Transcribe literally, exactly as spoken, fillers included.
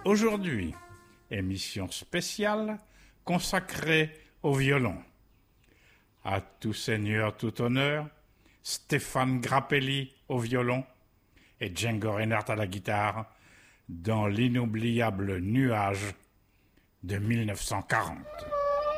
Aujourd'hui, émission spéciale consacrée au violon. À tout seigneur, tout honneur, Stéphane Grappelli au violon et Django Reinhardt à la guitare dans l'inoubliable Nuages de mille neuf cent quarante.